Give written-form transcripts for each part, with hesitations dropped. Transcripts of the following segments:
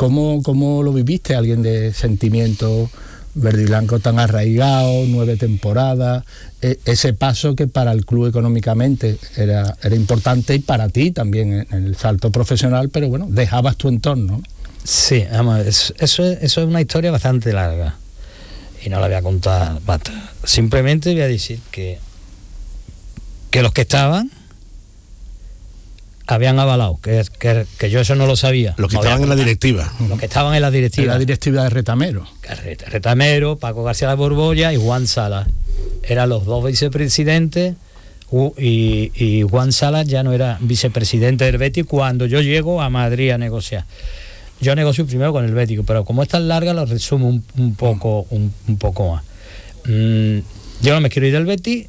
¿Cómo lo viviste? Alguien de sentimiento verde y blanco tan arraigado, 9 temporadas, ese paso que para el club económicamente era importante, y para ti también en el salto profesional, pero bueno, dejabas tu entorno. Sí, vamos, eso es una historia bastante larga y no la voy a contar, basta. Simplemente voy a decir que los que estaban habían avalado, que yo eso no lo sabía. Los que estaban en la directiva. Los que estaban en la directiva. En la directiva de Retamero. Retamero, Paco García La Borbolla y Juan Salas. Eran los dos vicepresidentes, y Juan Salas ya no era vicepresidente del Betis cuando yo llego a Madrid a negociar. Yo negocio primero con el Betis, pero como es tan larga lo resumo un poco más. Yo no me quiero ir del Betis,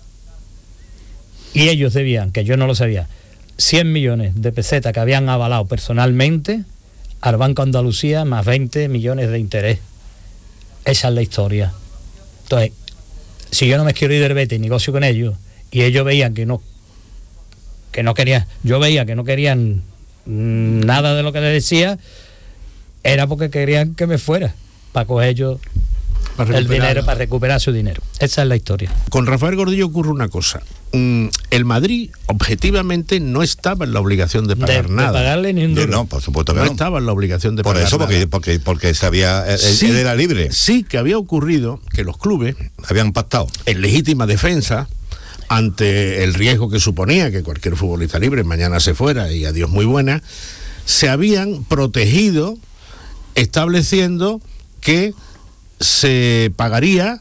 y ellos debían, que yo no lo sabía, 100 millones de pesetas que habían avalado personalmente al Banco Andalucía, más 20 millones de interés. Esa es la historia. Entonces, si yo no me quiero ir del Betis, negocio con ellos, y ellos veían que no querían, yo veía que no querían nada de lo que les decía, era porque querían que me fuera, para coger yo el dinero, para recuperar su dinero. Esa es la historia. Con Rafael Gordillo ocurre una cosa. El Madrid, objetivamente, no estaba en la obligación de pagar nada. De pagarle ni un duro. No, por supuesto que no. No estaba en la obligación de por pagar eso, nada. porque sabía, Sí, él era libre. Sí, que había ocurrido que los clubes Habían pactado. en legítima defensa ante el riesgo que suponía que cualquier futbolista libre mañana se fuera y adiós muy buena, se habían protegido estableciendo que se pagaría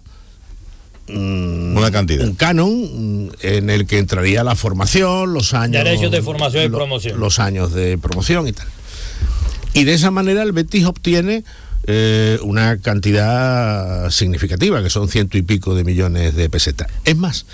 una cantidad, un canon en el que entraría la formación, los años, derechos de formación y promoción, los años de promoción y tal. Y de esa manera el Betis obtiene una cantidad significativa, que son 100 y pico de millones de pesetas. Es más,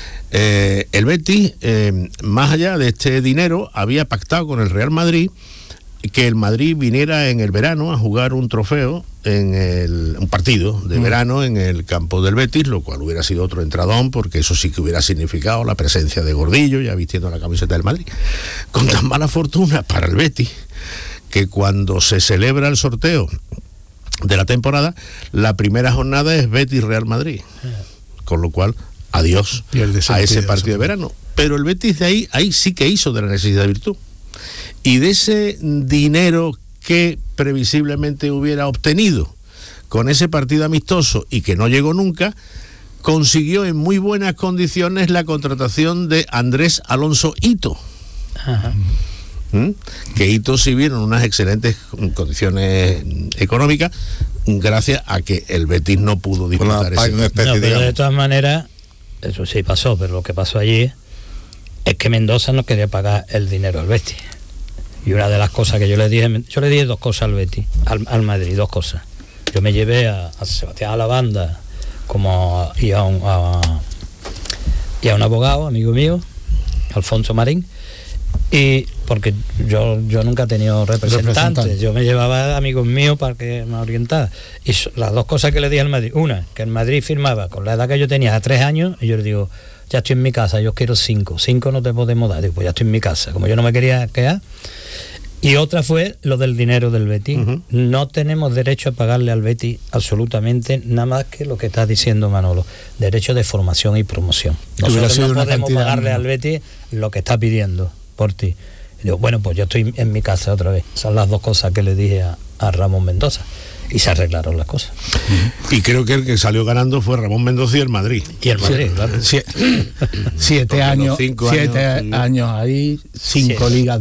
el Betis, más allá de este dinero, había pactado con el Real Madrid que el Madrid viniera en el verano a jugar un trofeo, un partido de verano en el campo del Betis, lo cual hubiera sido otro entradón, porque eso sí que hubiera significado la presencia de Gordillo ya vistiendo la camiseta del Madrid. Con tan mala fortuna para el Betis, que cuando se celebra el sorteo de la temporada, la primera jornada es Betis-Real Madrid, con lo cual adiós a ese partido de verano. Pero el Betis de ahí sí que hizo de la necesidad virtud. Y de ese dinero que previsiblemente hubiera obtenido con ese partido amistoso y que no llegó nunca, consiguió en muy buenas condiciones la contratación de Andrés Alonso Ito. Ajá. Que Ito sí vieron unas excelentes condiciones económicas gracias a que el Betis no pudo disputar ese. Pero de todas maneras, eso sí pasó, pero lo que pasó allí es que Mendoza no quería pagar el dinero al Betis. Y una de las cosas que yo le dije dos cosas al Betis, al Madrid, dos cosas. Yo me llevé a Sebastián a la banda y a un abogado, amigo mío, Alfonso Marín, y porque yo nunca he tenido representantes, yo me llevaba amigos míos para que me orientara. Y las dos cosas que le dije al Madrid, una, que el Madrid firmaba con la edad que yo tenía a 3 años, y yo le digo, ya estoy en mi casa, yo quiero 5 no te podemos dar. Digo, pues ya estoy en mi casa, como yo no me quería quedar. Y otra fue lo del dinero del Betis. No tenemos derecho a pagarle al Betis absolutamente nada más que lo que está diciendo Manolo, derecho de formación y promoción. Nosotros no podemos pagarle al Betis lo que está pidiendo por ti. Y digo, bueno, pues yo estoy en mi casa otra vez. Son las dos cosas que le dije a Ramón Mendoza. Y se arreglaron las cosas. Y creo que el que salió ganando fue Ramón Mendoza y el Madrid. Y el Madrid, claro. 7 años, 7 años ahí, 5 ligas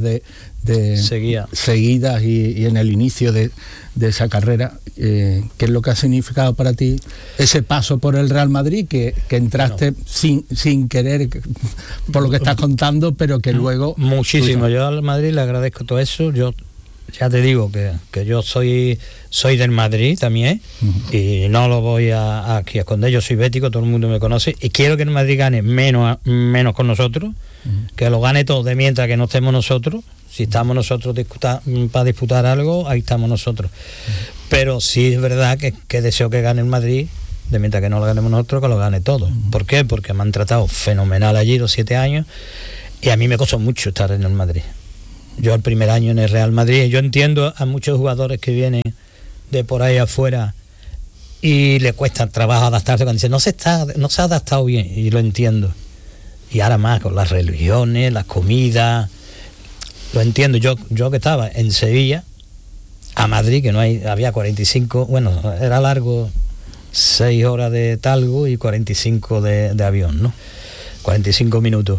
seguidas y en el inicio de esa carrera. ¿Qué es lo que ha significado para ti ese paso por el Real Madrid, que entraste sin querer, por lo que estás contando, pero que luego... Muchísimo. Yo al Madrid le agradezco todo eso. Yo ya te digo que yo soy del Madrid también, y no lo voy aquí a esconder. Yo soy bético, todo el mundo me conoce, y quiero que el Madrid gane menos con nosotros, que lo gane todo, de mientras que no estemos nosotros. Si estamos nosotros para disputar algo, ahí estamos nosotros. Pero sí es verdad que deseo que gane el Madrid, de mientras que no lo ganemos nosotros, que lo gane todo. ¿Por qué? Porque me han tratado fenomenal allí los 7 años, y a mí me costó mucho estar en el Madrid. Yo el primer año en el Real Madrid, yo entiendo a muchos jugadores que vienen de por ahí afuera y le cuesta trabajo adaptarse cuando dicen no se ha adaptado bien, y lo entiendo. Y ahora más con las religiones, las comidas, lo entiendo. Yo que estaba en Sevilla, a Madrid, que había 45, bueno, era largo, 6 horas de Talgo y 45 de avión, ¿no? 45 minutos.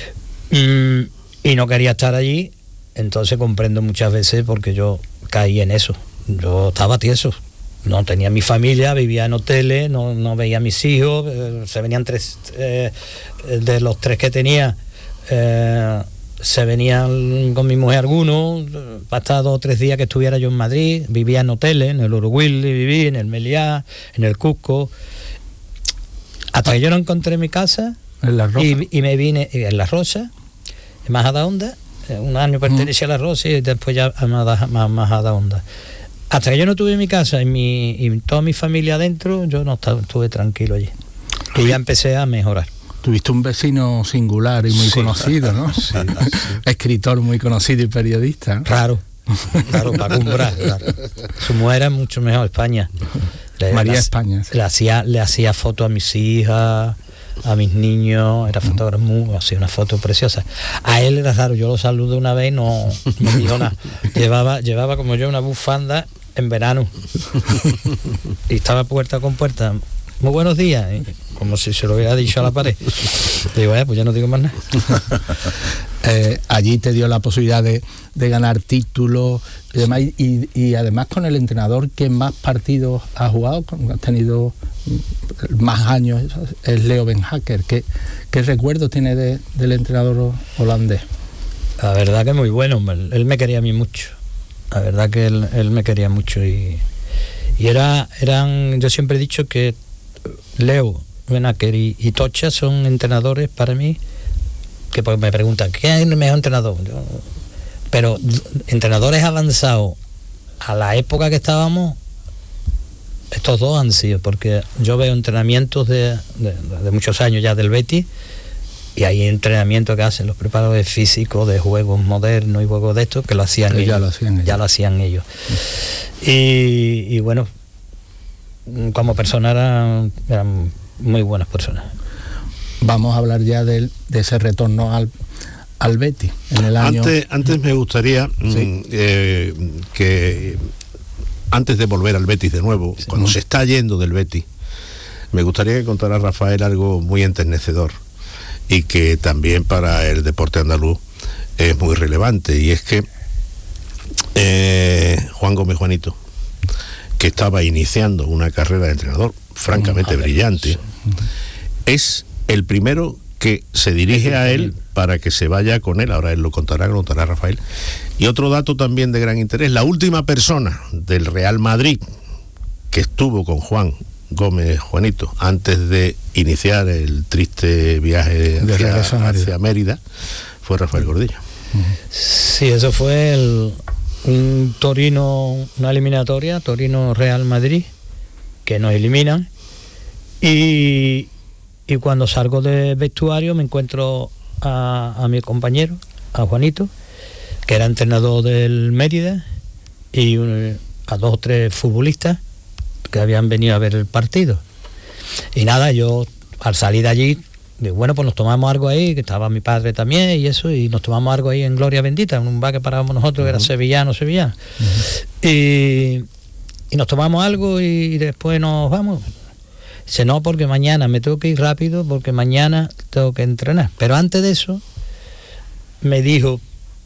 Y no quería estar allí, entonces comprendo muchas veces porque yo caí en eso. Yo estaba tieso, no tenía mi familia, vivía en hoteles, no veía a mis hijos, se venían 3, de los 3 que tenía, se venían con mi mujer algunos, para estar 2 o 3 días que estuviera yo en Madrid, vivía en hoteles, en el Uruguay viví, en el Meliá, en el Cusco, hasta que yo no encontré mi casa, en La Rosa. y me vine en La Rosa, en Majadahonda. Un año pertenecía a La Rosa y después ya a Majadahonda. Hasta que yo no tuve mi casa y toda mi familia adentro, yo no estuve tranquilo allí. Y ya empecé a mejorar. Tuviste un vecino singular y muy conocido, ¿no? Sí. Escritor muy conocido y periodista, ¿no? Claro, para cumbrar, claro. Su mujer era mucho mejor, España. María España. Sí. Le hacía fotos a mis hijas, a mis niños, era fotógrafo, hacía una foto preciosa. A él era raro, yo lo saludé una vez y no me dijo nada. Llevaba como yo una bufanda en verano y estaba puerta con puerta. Muy buenos días, como si se lo hubiera dicho a la pared. Digo, pues ya no digo más nada. Allí te dio la posibilidad de ganar títulos y demás, y además con el entrenador que más partidos ha jugado, has tenido más años, es Leo Ben Hacker. ¿Qué recuerdo tiene del entrenador holandés? La verdad que muy bueno, él me quería a mí mucho. La verdad que él me quería mucho y eran, yo siempre he dicho que Leo Ben Hacker y Tocha son entrenadores para mí que me preguntan ¿qué es el mejor entrenador? Pero entrenadores avanzados a la época que estábamos, estos dos han sido, porque yo veo entrenamientos de muchos años ya del Betis y hay entrenamientos que hacen los preparadores físicos de juegos modernos y juegos de estos que lo hacían ellos. Ya lo hacían ellos. Y bueno, como personas eran muy buenas personas. Vamos a hablar ya de ese retorno al Betis en el año. Antes me gustaría que antes de volver al Betis de nuevo, sí, cuando se está yendo del Betis, me gustaría que contara Rafael algo muy enternecedor y que también para el deporte andaluz es muy relevante, y es que Juan Gómez Juanito, que estaba iniciando una carrera de entrenador francamente brillante, es el primero que se dirige a él para que se vaya con él. Ahora él lo contará Rafael. Y otro dato también de gran interés: la última persona del Real Madrid que estuvo con Juan Gómez Juanito antes de iniciar el triste viaje hacia Mérida fue Rafael Gordillo. Sí, eso fue un Torino, una eliminatoria, Torino Real Madrid, que nos eliminan, y cuando salgo del vestuario me encuentro a mi compañero, a Juanito, que era entrenador del Mérida, y a 2 o 3 futbolistas que habían venido a ver el partido. Y nada, yo al salir de allí, digo, bueno, pues nos tomamos algo ahí, que estaba mi padre también y eso, y nos tomamos algo ahí en Gloria Bendita, en un bar que parábamos nosotros, que era sevillano. Y nos tomamos algo y después nos vamos. Dice, no, porque mañana me tengo que ir rápido, porque mañana tengo que entrenar. Pero antes de eso, me dijo,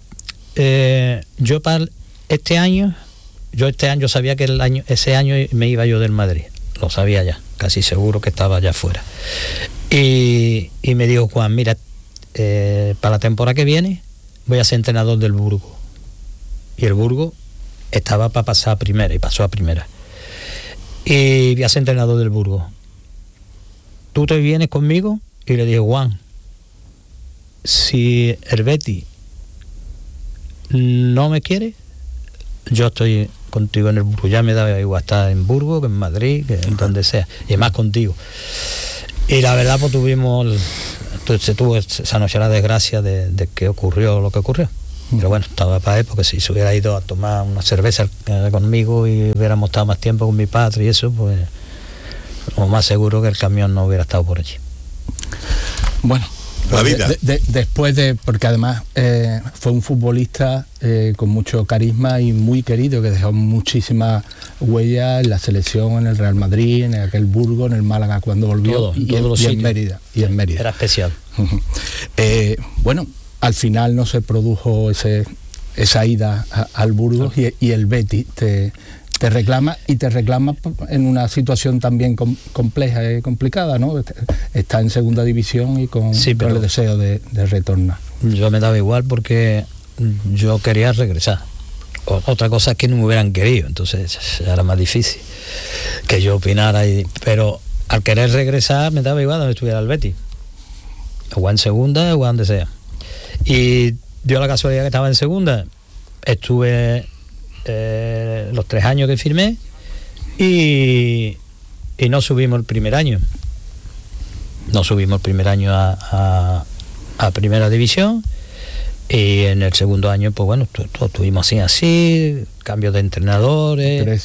yo para este año sabía que ese año me iba yo del Madrid, lo sabía ya, casi seguro que estaba allá afuera. Y me dijo, Juan, mira, para la temporada que viene voy a ser entrenador del Burgos. Y el Burgos estaba para pasar a primera, y pasó a primera. Y voy a ser entrenador del Burgos. ¿Tú te vienes conmigo? Y le dije, Juan, si el Betis no me quiere, yo estoy contigo en el Burgos. Ya me da igual estar en Burgos que en Madrid, que en donde sea, y más contigo. Y la verdad, pues se tuvo esa noche la desgracia de que ocurrió lo que ocurrió. Pero bueno, estaba para él, porque si se hubiera ido a tomar una cerveza conmigo y hubiéramos estado más tiempo con mi padre y eso, pues lo más seguro que el camión no hubiera estado por allí. Bueno, la vida. Después de, porque además fue un futbolista con mucho carisma y muy querido, que dejó muchísimas huellas en la selección, en el Real Madrid, en aquel Burgos, en el Málaga cuando volvió, y en Mérida. Era especial. Bueno, al final no se produjo esa ida al Burgos, y el Betis te reclama, y te reclama en una situación también compleja y complicada, ¿no? Está en segunda división y con el deseo de retornar. Yo me daba igual porque yo quería regresar. Otra cosa es que no me hubieran querido, entonces era más difícil que yo opinara, pero al querer regresar me daba igual donde estuviera el Betis, o en segunda o donde sea. Y dio la casualidad que estaba en segunda. Estuve los 3 años que firmé y no subimos el primer año. No subimos el primer año a primera división, y en el segundo año, pues bueno, estuvimos así, cambio de entrenadores.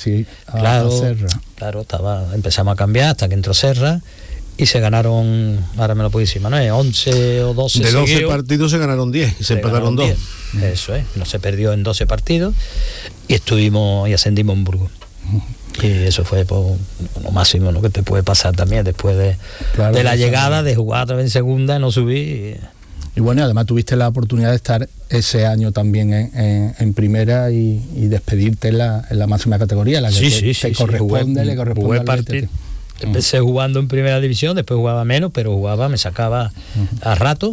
Claro, empezamos a cambiar hasta que entró Serra. Y se ganaron, ahora me lo puedo decir, Manuel, 11 o 12 de 12 seguidos. Partidos se ganaron 10 y se empataron 2. Eso es, no se perdió en 12 partidos y estuvimos y ascendimos en Burgos. Y eso fue por lo máximo, ¿no?, que te puede pasar también después de la llegada, de jugar otra vez en segunda, no subir. Y bueno, además tuviste la oportunidad de estar ese año también en primera y despedirte en la máxima categoría, la que te corresponde, le corresponde al Betis. Empecé jugando en primera división, después jugaba menos, pero me sacaba a rato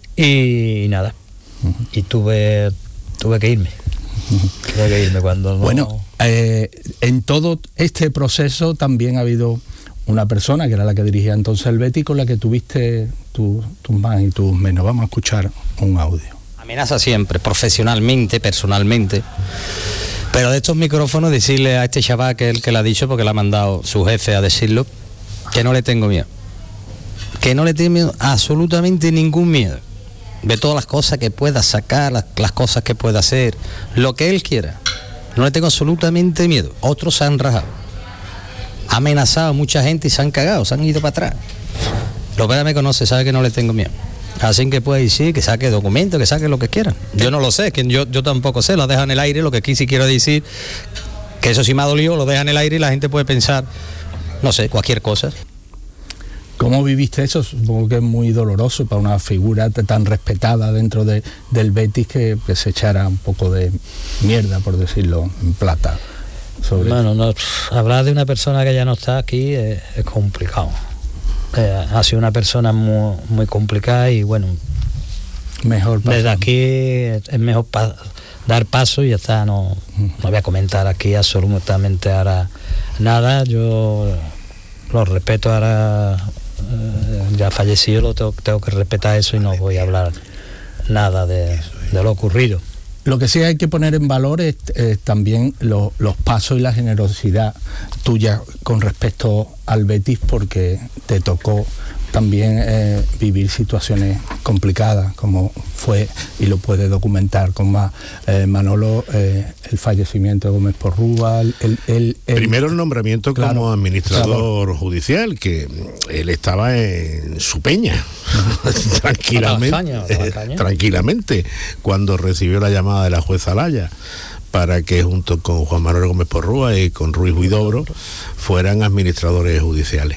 y nada. Y tuve que irme. Tuve que irme cuando no... Bueno, en todo este proceso también ha habido una persona que era la que dirigía entonces el Betis, con la que tuviste tus más y tus menos. Vamos a escuchar un audio. Amenaza siempre, profesionalmente, personalmente. Pero de estos micrófonos, decirle a este chaval que el que le ha dicho, porque le ha mandado su jefe a decirlo, que no le tengo miedo. Que no le tengo miedo, absolutamente ningún miedo. De todas las cosas que pueda sacar, las cosas que pueda hacer, lo que él quiera. No le tengo absolutamente miedo. Otros se han rajado. Ha amenazado a mucha gente y se han cagado, se han ido para atrás. Lopera me conoce, sabe que no le tengo miedo. Así que puede decir que saque documentos, que saque lo que quieran. Yo no lo sé, que yo tampoco sé, lo deja en el aire. Lo que aquí sí quiero decir, que eso sí me ha dolido, lo deja en el aire y la gente puede pensar, no sé, cualquier cosa. ¿Cómo viviste eso? Supongo que es muy doloroso para una figura tan respetada dentro del Betis que se echara un poco de mierda, por decirlo en plata. Bueno, no, hablar de una persona que ya no está aquí es complicado. Ha sido una persona muy, muy complicada y bueno, mejor desde aquí es mejor dar paso y ya está. No voy a comentar aquí absolutamente ahora nada. Yo lo respeto ahora, ya fallecido, tengo que respetar eso y no voy a hablar nada de lo ocurrido. Lo que sí hay que poner en valor es también los pasos y la generosidad tuya con respecto al Betis, porque te tocó también vivir situaciones complicadas, como fue, y lo puede documentar con más Manolo, el fallecimiento de Gómez Porrúa. Primero el nombramiento como administrador judicial, que él estaba en su peña, tranquilamente, cuando recibió la llamada de la jueza Laya para que junto con Juan Manuel Gómez Porrúa y con Ruiz Huidobro fueran administradores judiciales.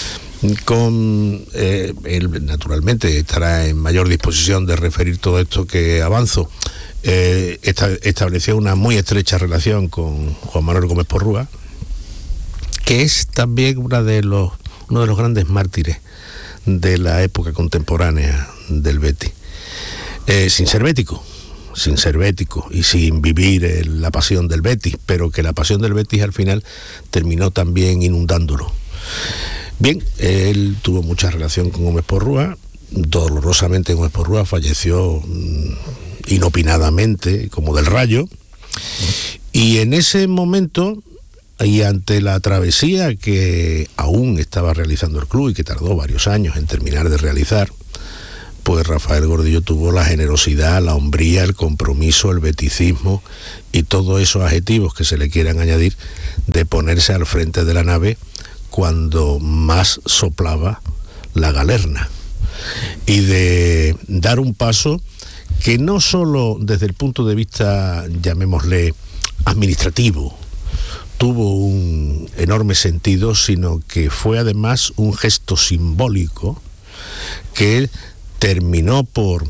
Él naturalmente estará en mayor disposición de referir todo esto que avanzo. Estableció una muy estrecha relación con Juan Manuel Gómez Porrúa, que es también uno de los grandes mártires de la época contemporánea del Betis, sin ser bético y sin vivir la pasión del Betis, pero que la pasión del Betis al final terminó también inundándolo. Bien, él tuvo mucha relación con Gómez Porrúa. Dolorosamente Gómez Porrúa falleció inopinadamente, como del rayo, y en ese momento, y ante la travesía que aún estaba realizando el club y que tardó varios años en terminar de realizar, pues Rafael Gordillo tuvo la generosidad, la hombría, el compromiso, el beticismo y todos esos adjetivos que se le quieran añadir de ponerse al frente de la nave cuando más soplaba la galerna y de dar un paso que no solo desde el punto de vista, llamémosle, administrativo, tuvo un enorme sentido, sino que fue además un gesto simbólico que terminó por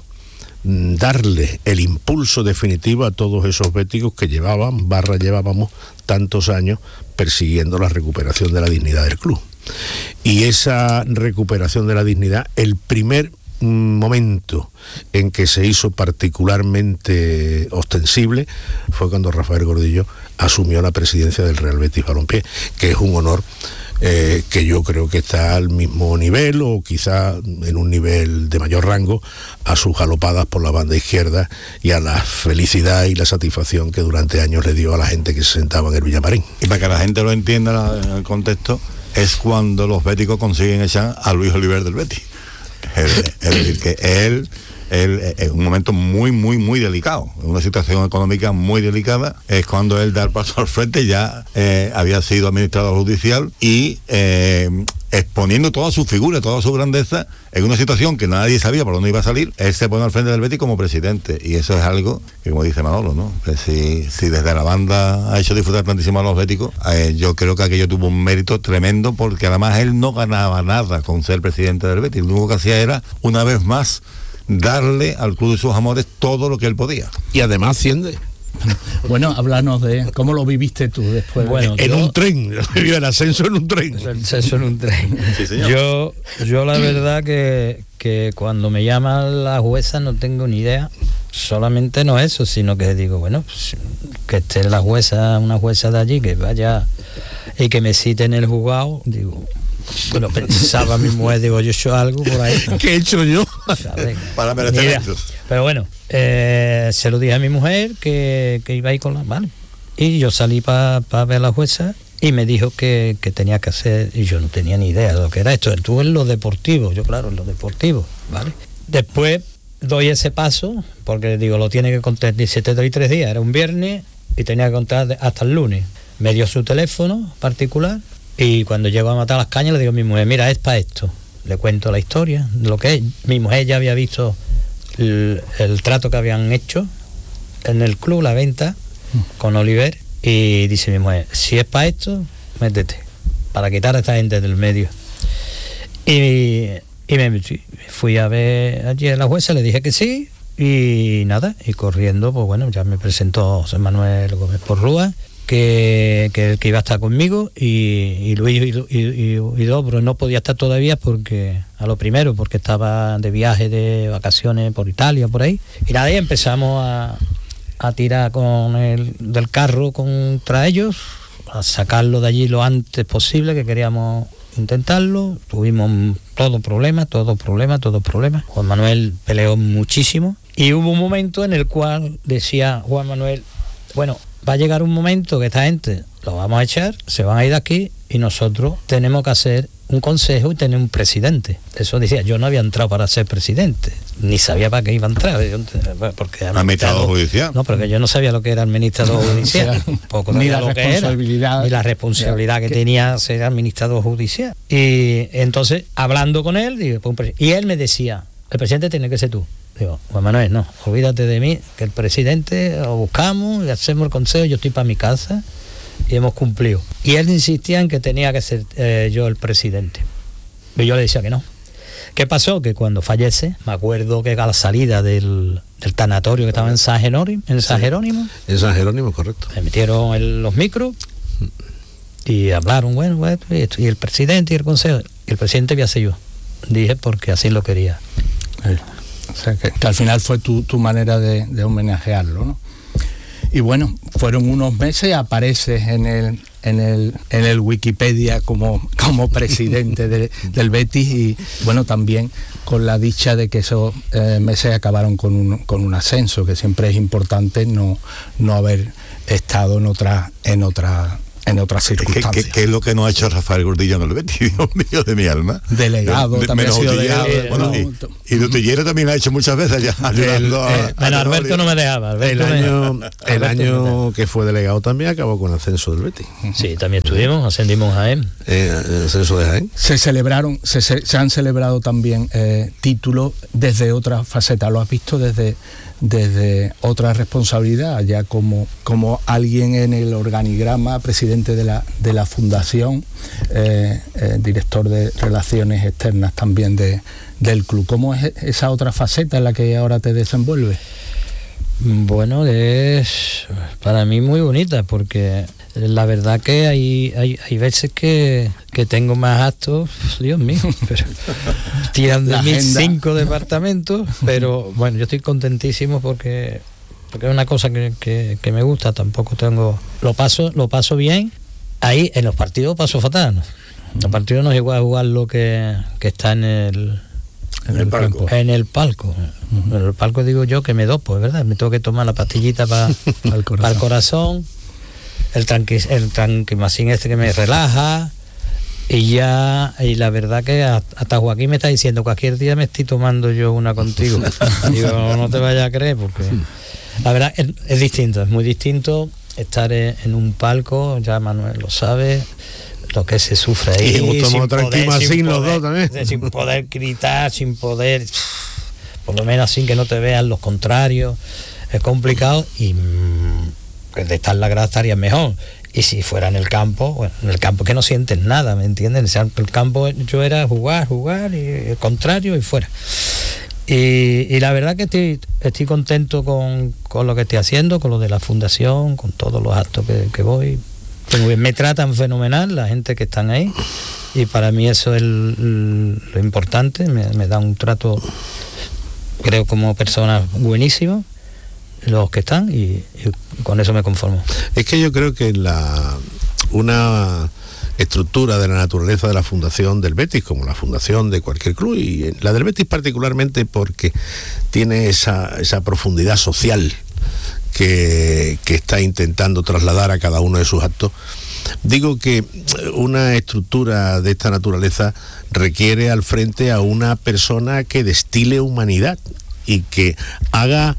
darle el impulso definitivo a todos esos béticos que llevábamos tantos años persiguiendo la recuperación de la dignidad del club. Y esa recuperación de la dignidad, el primer momento en que se hizo particularmente ostensible fue cuando Rafael Gordillo asumió la presidencia del Real Betis Balompié, que es un honor que yo creo que está al mismo nivel o quizá en un nivel de mayor rango a sus galopadas por la banda izquierda y a la felicidad y la satisfacción que durante años le dio a la gente que se sentaba en el Villamarín. Y para que la gente lo entienda en el contexto, es cuando los béticos consiguen echar a Luis Oliver del Betis. Es decir, que él es un momento muy delicado, una situación económica muy delicada, es cuando él da el paso al frente, ya había sido administrador judicial y exponiendo toda su figura, toda su grandeza, en una situación que nadie sabía por dónde iba a salir, él se pone al frente del Betis como presidente, y eso es algo que, como dice Manolo, ¿no? Que si desde la banda ha hecho disfrutar tantísimo a los béticos, yo creo que aquello tuvo un mérito tremendo, porque además él no ganaba nada con ser presidente del Betis, lo único que hacía era, una vez más, darle al club de sus amores todo lo que él podía. Y además asciende. Bueno, háblanos de cómo lo viviste tú después. Bueno, en un tren, el ascenso en un tren. El ascenso en un tren. Sí, señor. Yo la verdad que cuando me llama la jueza no tengo ni idea. Solamente no eso, sino que digo, bueno, pues, que esté la jueza, una jueza de allí, que vaya y que me cite en el juzgado, digo, bueno, pensaba mi mujer, digo, yo he hecho algo por ahí. ¿Qué he hecho yo? ¿Sabes? Para merecer esto. Pero bueno, se lo dije a mi mujer que iba a ir con la... Vale. Y yo salí para ver a la jueza y me dijo que tenía que hacer, y yo no tenía ni idea de lo que era esto. Tú en lo deportivo, yo claro, en lo deportivo, ¿vale? Después doy ese paso, porque digo, lo tiene que contar, dice, te doy 3 días, era un viernes y tenía que contar hasta el lunes. Me dio su teléfono particular y cuando llego a matar las cañas le digo a mi mujer, mira, es para esto. Le cuento la historia, lo que es. Mi mujer ya había visto el trato que habían hecho en el club, la venta con Oliver, y dice mi mujer, si es para esto, métete, para quitar a esta gente del medio. Y me fui a ver allí a la jueza, le dije que sí, y nada, y corriendo, pues bueno, ya me presentó José Manuel Gómez Porrúa, que iba a estar conmigo, y Luis y Dobro no podía estar todavía porque estaba de viaje, de vacaciones por Italia, por ahí, y nada, y empezamos a tirar del carro contra ellos, a sacarlo de allí lo antes posible, que queríamos intentarlo. Tuvimos todo problema. Juan Manuel peleó muchísimo y hubo un momento en el cual decía Juan Manuel, bueno, va a llegar un momento que esta gente lo vamos a echar, se van a ir de aquí y nosotros tenemos que hacer un consejo y tener un presidente. Eso decía, yo no había entrado para ser presidente, ni sabía para qué iba a entrar, porque administrador judicial. No, porque yo no sabía lo que era administrador judicial, ni la responsabilidad, ni la responsabilidad que tenía ser administrador judicial. Y entonces, hablando con él, digo, y él me decía, el presidente tiene que ser tú. Digo, Juan Manuel, no, olvídate de mí, que el presidente lo buscamos y hacemos el consejo, yo estoy para mi casa y hemos cumplido. Y él insistía en que tenía que ser yo el presidente. Y yo le decía que no. ¿Qué pasó? Que cuando fallece, me acuerdo que a la salida del tanatorio que estaba en San Jerónimo, En San Jerónimo, correcto. me metieron los micros y hablaron, bueno, y el presidente y el consejo. Y el presidente voy a ser yo. Dije porque así lo quería. O sea, que al final fue tu manera de homenajearlo, ¿no? Y bueno, fueron unos meses y apareces en el Wikipedia como presidente del Betis, y bueno, también con la dicha de que esos meses acabaron con un ascenso, que siempre es importante no haber estado en otra en otras circunstancias. ¿Qué es lo que no ha hecho Rafael Gordillo en el Betis? Dios mío de mi alma. Delegado, también ha sido delegado. Y de utillero también ha hecho muchas veces ya. Bueno, Alberto no me dejaba. El año que fue delegado también acabó con el ascenso del Betis. Sí, también estuvimos, ascendimos a Jaén. El ascenso de Jaén. Se han celebrado también títulos desde otra faceta. ¿Lo has visto desde otra responsabilidad, ya como alguien en el organigrama, presidente de la fundación, director de relaciones externas también del club? ¿Cómo es esa otra faceta en la que ahora te desenvuelves? Bueno, es para mí muy bonita, porque la verdad que hay veces que tengo más actos, Dios mío, pero tiran de 1005 departamentos, pero bueno, yo estoy contentísimo porque es una cosa que me gusta. Tampoco tengo, lo paso bien. Ahí en los partidos paso fatal. En los partidos no es igual jugar lo que está en el palco. En el palco. En el palco digo yo que me dopo, es verdad. Me tengo que tomar la pastillita para el corazón, el tranquimacín este que me relaja, y la verdad que hasta Joaquín me está diciendo, cualquier día me estoy tomando yo una contigo. Digo, no te vayas a creer, porque la verdad es distinto, es muy distinto estar en un palco. Ya Manuel lo sabe, lo que se sufre ahí, sin poder gritar, sin poder, por lo menos sin que no te vean los contrarios, es complicado. Y de estar la grada estaría mejor. Y si fuera en el campo, bueno, en el campo que no sientes nada, ¿me entienden? O sea, el campo yo era jugar y el contrario y fuera. Y la verdad que estoy contento con lo que estoy haciendo, con lo de la fundación, con todos los actos que voy. Me tratan fenomenal la gente que están ahí, y para mí eso es lo importante. Me dan un trato, creo, como personas buenísimo los que están, y con eso me conformo. Es que yo creo que una estructura de la naturaleza de la fundación del Betis, como la fundación de cualquier club, y la del Betis particularmente porque tiene esa profundidad social que está intentando trasladar a cada uno de sus actos. Digo que una estructura de esta naturaleza requiere al frente a una persona que destile humanidad y que haga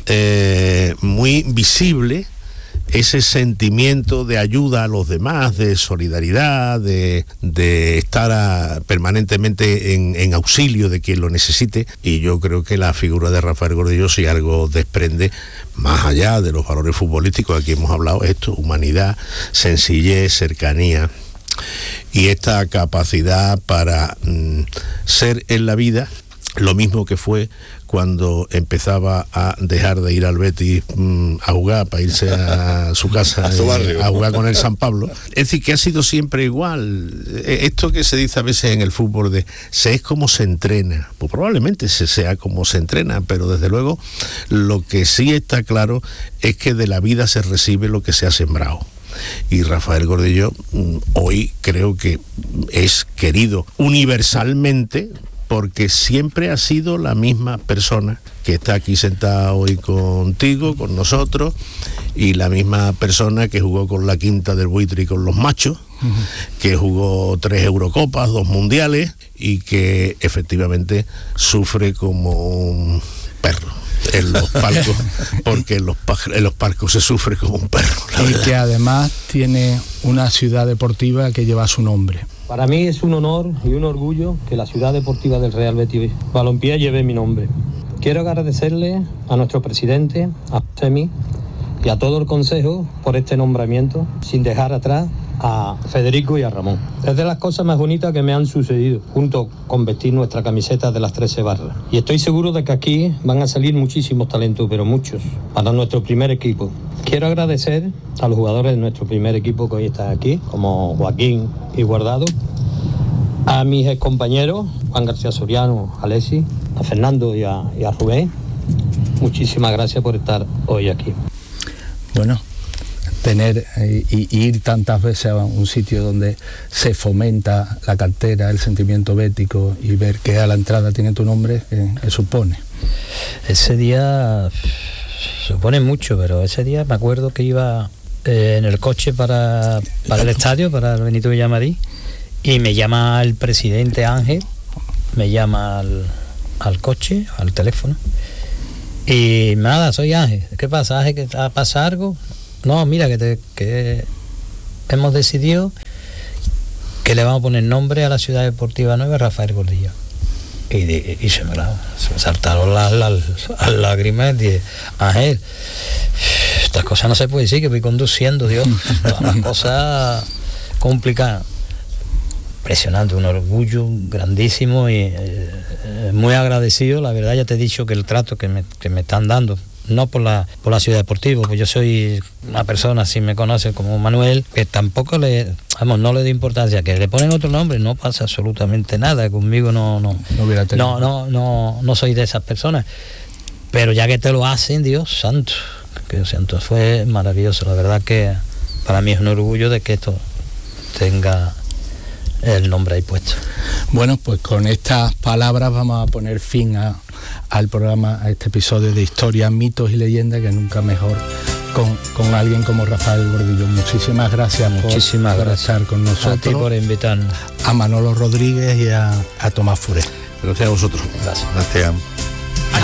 muy visible ese sentimiento de ayuda a los demás, de solidaridad, de estar permanentemente en auxilio de quien lo necesite. Y yo creo que la figura de Rafael Gordillo, si algo desprende, más allá de los valores futbolísticos, aquí hemos hablado, esto: humanidad, sencillez, cercanía, y esta capacidad para ser en la vida lo mismo que fue cuando empezaba a dejar de ir al Betis a jugar, para irse a su casa, a jugar con el San Pablo. Es decir, que ha sido siempre igual. Esto que se dice a veces en el fútbol de se es como se entrena, pues probablemente se sea como se entrena, pero desde luego lo que sí está claro es que de la vida se recibe lo que se ha sembrado. Y Rafael Gordillo hoy creo que es querido universalmente, porque siempre ha sido la misma persona que está aquí sentada hoy contigo, con nosotros, y la misma persona que jugó con la Quinta del Buitre y con los Machos, que jugó 3 Eurocopas, 2 Mundiales, y que efectivamente sufre como un perro en los palcos, porque en los palcos se sufre como un perro. Y que además tiene una ciudad deportiva que lleva su nombre. Para mí es un honor y un orgullo que la ciudad deportiva del Real Betis Balompié lleve mi nombre. Quiero agradecerle a nuestro presidente, a Semi, y a todo el consejo por este nombramiento, sin dejar atrás a Federico y a Ramón. Es de las cosas más bonitas que me han sucedido, junto con vestir nuestra camiseta de las 13 barras. Y estoy seguro de que aquí van a salir muchísimos talentos, pero muchos, para nuestro primer equipo. Quiero agradecer a los jugadores de nuestro primer equipo que hoy están aquí, como Joaquín y Guardado, a mis excompañeros, Juan García Soriano, Alexis, a Fernando y a Rubén. Muchísimas gracias por estar hoy aquí. Bueno, tener y ir tantas veces a un sitio donde se fomenta la cantera, el sentimiento bético, y ver que a la entrada tiene tu nombre, ¿qué supone? Ese día supone mucho, pero ese día me acuerdo que iba en el coche para el estadio, para el Benito Villamarín, y me llama el presidente Ángel, me llama al coche, al teléfono, y nada, soy Ángel. ¿Qué pasa, Ángel? ¿Pasa algo? No, mira, que hemos decidido que le vamos a poner nombre a la ciudad deportiva nueva, Rafael Gordillo. Y se me saltaron las lágrimas. Dije, Ángel, estas cosas no se puede decir, que voy conduciendo, Dios, todas las cosas complicadas. Impresionante, un orgullo grandísimo y muy agradecido. La verdad, ya te he dicho que el trato que me están dando, no por la ciudad deportiva, pues yo soy una persona, si me conoce como Manuel, que tampoco no le doy importancia, que le ponen otro nombre, no pasa absolutamente nada, conmigo no soy de esas personas, pero ya que te lo hacen, Dios santo, fue maravilloso. La verdad que para mí es un orgullo de que esto tenga el nombre ahí puesto. Bueno, pues con estas palabras vamos a poner fin al programa, a este episodio de Historia, Mitos y Leyendas, que nunca mejor con alguien como Rafael Gordillo. Muchísimas gracias por estar con nosotros. A ti por invitarnos. A Manolo Rodríguez y a Tomás Furé. Gracias a vosotros. Gracias. Gracias.